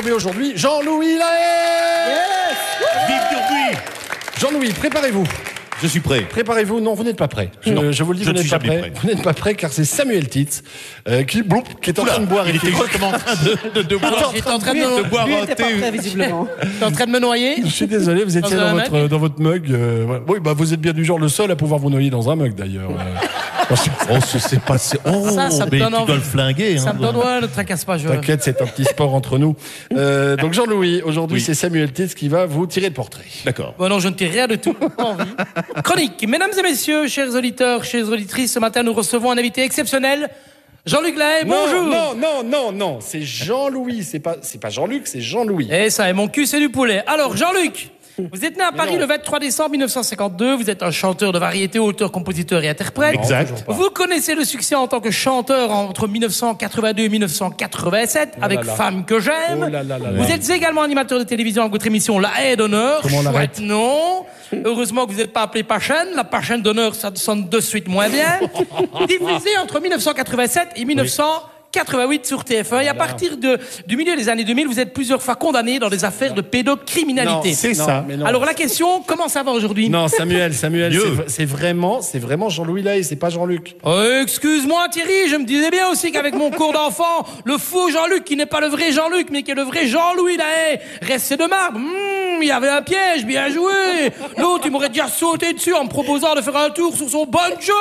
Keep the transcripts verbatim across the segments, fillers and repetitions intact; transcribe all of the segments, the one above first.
Mais aujourd'hui, Jean-Louis Lahaye. Yes. Vive Turbuy. Jean-Louis, préparez-vous. Je suis prêt. Préparez-vous. Non, vous n'êtes pas prêt. Je, non, je vous le dis, je vous n'êtes pas prêt. prêt. Vous n'êtes pas prêt car c'est Samuel Titz euh, qui, bloup, qui est en Oula, train de boire. Il était justement en train de, de, de boire. J'étais en train de, de boire lui un était pas thé. prêt, visiblement. T'es en train de me noyer? Je suis désolé, vous étiez Dans dans, un votre, mug dans votre mug. Euh, voilà. Oui, bah vous êtes bien du genre le seul à pouvoir vous noyer dans un mug d'ailleurs. Euh, Oh, ce c'est passé. Oh, Ça, ça me mais donne tu envie. dois le flinguer. Ça hein. me donne, ouais, ne tracasse pas, je... T'inquiète, c'est un petit sport entre nous. Euh, donc Jean-Louis, aujourd'hui Oui. c'est Samuel Titz qui va vous tirer le portrait. D'accord. Bon, non, je ne tire rien de tout. Envie. Chronique. Mesdames et messieurs, chers auditeurs, chères auditrices, ce matin, nous recevons un invité exceptionnel. Jean-Luc Lahaye, bonjour. Non, non, non, non, c'est Jean-Louis. C'est pas, c'est pas Jean-Luc, c'est Jean-Louis. Et ça, et mon cul, c'est du poulet. Alors, Jean-Luc, vous êtes né à Paris non. le vingt-trois décembre mille neuf cent cinquante-deux. Vous êtes un chanteur de variété, auteur, compositeur et interprète. Non, Exact. toujours pas. Vous connaissez le succès en tant que chanteur entre mille neuf cent quatre-vingt-deux et mille neuf cent quatre-vingt-sept avec là là. Femme que j'aime. Oh là là là Vous là. êtes également animateur de télévision avec votre émission La Haie d'honneur. Comment on l'arrête? Chouette nom. Heureusement que vous n'êtes pas appelé Pachen. La Pachen d'honneur, ça sonne de suite moins bien. Diffusé entre mille neuf cent quatre-vingt-sept et mille neuf cent quatre-vingt-huit sur T F un. Et à partir de, du milieu des années deux mille, vous êtes plusieurs fois condamné dans des affaires de pédocriminalité. Non, C'est non, ça. mais non. Alors la question, comment ça va aujourd'hui? Non, Samuel, Samuel, Mieux. c'est, c'est vraiment, c'est vraiment Jean-Louis Lahaye, c'est pas Jean-Luc. Euh, excuse-moi Thierry, je me disais bien aussi qu'avec mon cours d'enfant, le faux Jean-Luc qui n'est pas le vrai Jean-Luc mais qui est le vrai Jean-Louis Lahaye, resté de marbre. Mmh, il y avait un piège, bien joué. L'autre, il m'aurait déjà sauté dessus en me proposant de faire un tour sur son banjo.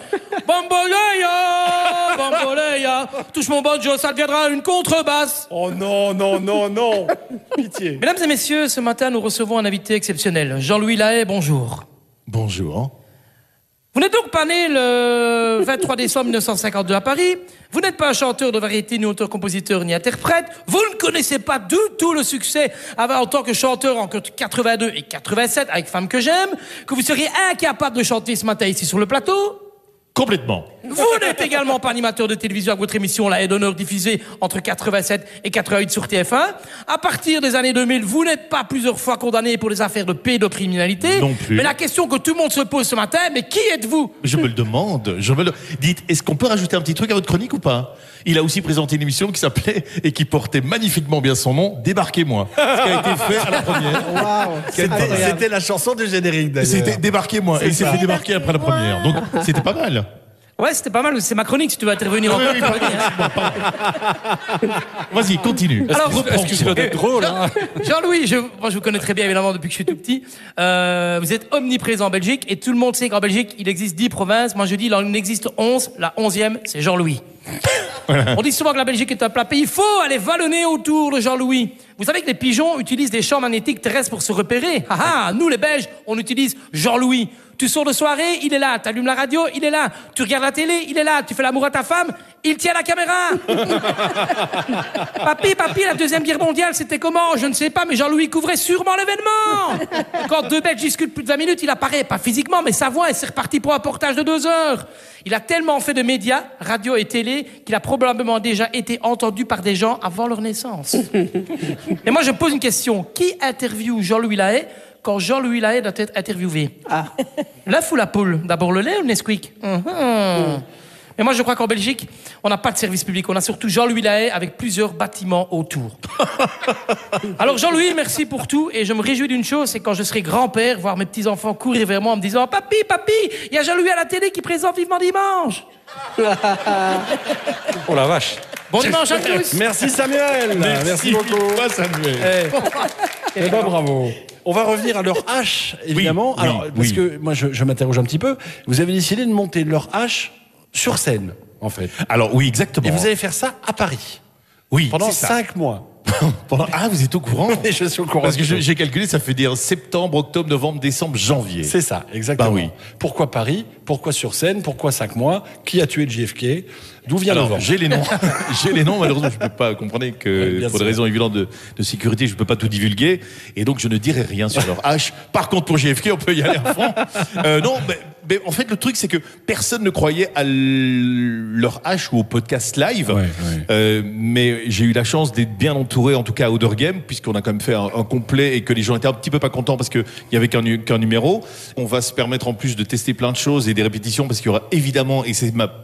Bamboleya, bamboleya. Touche mon banjo, ça deviendra une contrebasse. Oh non, non, non, non. Pitié. Mesdames et messieurs, ce matin, nous recevons un invité exceptionnel. Jean-Louis Lahaye, bonjour. Bonjour. Vous n'êtes donc pas né le vingt-trois décembre mille neuf cent cinquante-deux à Paris. Vous n'êtes pas un chanteur de variété, ni auteur-compositeur, ni interprète. Vous ne connaissez pas du tout le succès en tant que chanteur en quatre-vingt-deux et quatre-vingt-sept avec Femme que j'aime, que vous seriez incapable de chanter ce matin ici sur le plateau. Complètement. Vous n'êtes également pas animateur de télévision avec votre émission La Haie d'honneur diffusée entre quatre-vingt-sept et quatre-vingt-huit sur T F un. À partir des années deux mille, vous n'êtes pas plusieurs fois condamné pour des affaires de pédocriminalité. Non plus. Mais la question que tout le monde se pose ce matin, mais qui êtes-vous? Je me le demande. Je me le... Dites, est-ce qu'on peut rajouter un petit truc à votre chronique ou pas? Il a aussi présenté une émission qui s'appelait et qui portait magnifiquement bien son nom, Débarquez-moi. Ce qui a été fait à la première. Waouh. C'était, c'était la chanson du générique d'ailleurs. C'était Débarquez-moi. Et il s'est fait débarquer après la première. Donc, c'était pas mal. Ouais, c'était pas mal, c'est ma chronique si tu veux intervenir encore. Oui, oui, oui, Vas-y, continue. Alors, Reprends. Excusez-moi d'être drôle, hein. Jean-Louis, je, moi je vous connais très bien évidemment depuis que je suis tout petit. Euh, vous êtes omniprésent en Belgique et tout le monde sait qu'en Belgique il existe dix provinces. Moi je dis il en existe onze. La onzième c'est Jean-Louis. On dit souvent que la Belgique est un plat pays. Il faut aller vallonner autour de Jean-Louis. Vous savez que les pigeons utilisent des champs magnétiques terrestres pour se repérer. Ah ah, nous les Belges, on utilise Jean-Louis. Tu sors de soirée, il est là. Tu allumes la radio, il est là. Tu regardes la télé, il est là. Tu fais l'amour à ta femme, il tient la caméra. Papy, papy, la Deuxième Guerre mondiale, c'était comment? Je ne sais pas, mais Jean-Louis couvrait sûrement l'événement. Quand deux Belges discutent plus de vingt minutes, il apparaît, pas physiquement, mais sa voix, et c'est reparti pour un portage de deux heures. Il a tellement fait de médias, radio et télé, qu'il a probablement déjà été entendu par des gens avant leur naissance. Et moi, je me pose une question. Qui interviewe Jean-Louis Lahaye quand Jean-Louis Lahaye doit être interviewé? Ah. L'œuf ou la poule? D'abord le lait ou le Nesquik? Mm-hmm. Mais moi, je crois qu'en Belgique, on n'a pas de service public. On a surtout Jean-Louis Lahaye avec plusieurs bâtiments autour. Alors, Jean-Louis, merci pour tout. Et je me réjouis d'une chose, c'est quand je serai grand-père, voir mes petits-enfants courir vers moi en me disant « Papy, papy, il y a Jean-Louis à la télé qui présente Vivement Dimanche !» Oh la vache. Bon dimanche à tous. Merci Samuel. Merci, beaucoup. Toi, Samuel. Eh, eh ben bravo. On va revenir à leur H, évidemment. Oui, Alors, oui, parce oui. que moi, je, je m'interroge un petit peu. Vous avez décidé de monter leur H sur scène, en fait. Alors, oui, exactement. Et vous allez faire ça à Paris Oui, pendant c'est ça. cinq mois. Pendant... Ah, vous êtes au courant? Et je suis au courant. Parce que je- j'ai calculé, ça fait dire septembre, octobre, novembre, décembre, janvier. C'est ça, exactement. Bah oui. Pourquoi Paris? Pourquoi sur scène? Pourquoi cinq mois? Qui a tué le J F K? D'où vient le Alors, vent? j'ai les noms. J'ai les noms, malheureusement, je ne peux pas. Comprenez Ouais, que bien pour des sûr. raisons évidentes de, de sécurité, je ne peux pas tout divulguer. Et donc, je ne dirai rien sur leur H. Par contre, pour J F K, on peut y aller à fond. Euh, non, mais, mais en fait, le truc, c'est que personne ne croyait à l- leur H ou au podcast live. Ouais, ouais. Euh, mais j'ai eu la chance d'être bien entouré, en tout cas à Outdoor Game, puisqu'on a quand même fait un, un complet et que les gens étaient un petit peu pas contents parce qu'il n'y avait qu'un, nu- qu'un numéro. On va se permettre en plus de tester plein de choses et des répétitions parce qu'il y aura évidemment, et c'est ma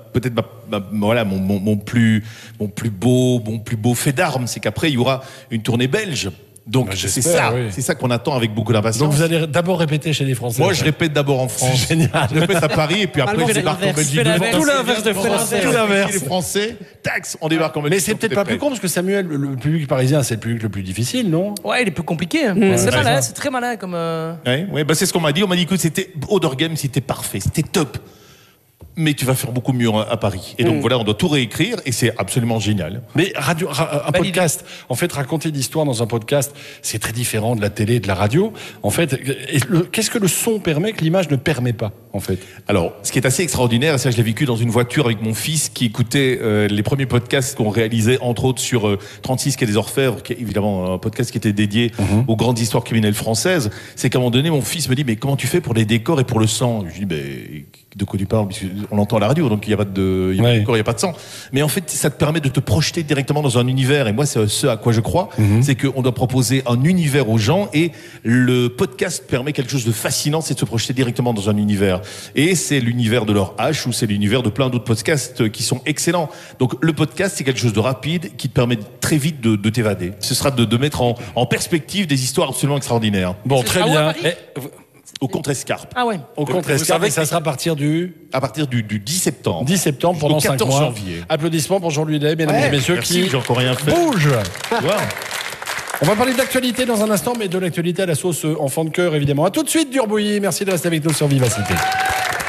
peut-être ma, ma- voilà mon, mon, mon plus mon plus beau mon plus beau fait d'armes, c'est qu'après il y aura une tournée belge. Donc Bah, c'est j'espère, ça, oui. c'est ça qu'on attend avec beaucoup d'impatience. Donc vous allez d'abord répéter chez les Français. Moi, je répète d'abord en France. C'est génial. Je répète à Paris et puis après, Normalement, je débarque en c'est Belgique. l'inverse. devant. Tout l'inverse de français. Tout l'inverse. Les Français, tax, on débarque en Belgique. Mais c'est peut-être pas plus con parce que Samuel, le le public parisien, c'est le public le plus difficile, non? Ouais, il est plus compliqué. hein. c'est Ouais. malin, c'est très malin comme. euh, Ouais, ouais, bah c'est ce qu'on m'a dit. On m'a dit que c'était Odor Game, c'était parfait, c'était top. Mais tu vas faire beaucoup mieux à Paris. Et donc voilà, on doit tout réécrire et c'est absolument génial. Mais radio, ra- un Belle podcast, en fait, raconter l'histoire dans un podcast, c'est très différent de la télé et de la radio. En fait, et le- qu'est-ce que le son permet que l'image ne permet pas, en fait? Alors, ce qui est assez extraordinaire, et ça je l'ai vécu dans une voiture avec mon fils qui écoutait euh, les premiers podcasts qu'on réalisait, entre autres sur euh, trente-six quai des Orfèvres, qui est évidemment un podcast qui était dédié aux grandes histoires criminelles françaises, c'est qu'à un moment donné, mon fils me dit, mais comment tu fais pour les décors et pour le sang? Je lui dis, ben, de quoi tu parles? Parce qu'on entend à la radio, donc il n'y a pas de, il y a pas de Ouais. décor, il n'y a pas de sang. Mais en fait, ça te permet de te projeter directement dans un univers. Et moi, c'est ce à quoi je crois, c'est qu'on doit proposer un univers aux gens et le podcast permet quelque chose de fascinant, c'est de se projeter directement dans un univers. Et c'est l'univers de leur H ou c'est l'univers de plein d'autres podcasts qui sont excellents. Donc le podcast, c'est quelque chose de rapide qui te permet très vite de, de t'évader. Ce sera de, de mettre en, en perspective des histoires absolument extraordinaires. Bon, C'est très à où, à bien. Paris Eh, Au Contre-Escarpe. Ah ouais. au contre-escarpe, et ça sera à partir du À partir du, du dix septembre. dix septembre pendant Jusqu'au cinq quatorze mois. janvier. Applaudissements pour Jean-Louis Day, mesdames et messieurs, Merci, qui j'ai encore rien fait. bouge. Wow. On va parler d'actualité dans un instant, mais de l'actualité à la sauce euh, enfant de cœur, évidemment. À tout de suite, Durbouilly. Merci de rester avec nous sur Vivacité.